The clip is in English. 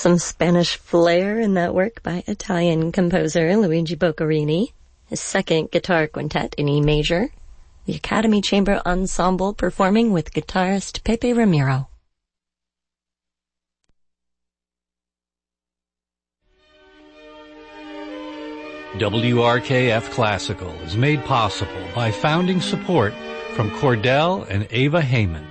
Some Spanish flair in that work by Italian composer Luigi Boccherini, his second guitar quintet in E major, the Academy Chamber Ensemble performing with guitarist Pepe Ramiro. WRKF Classical is made possible by founding support from Cordell and Ava Heyman.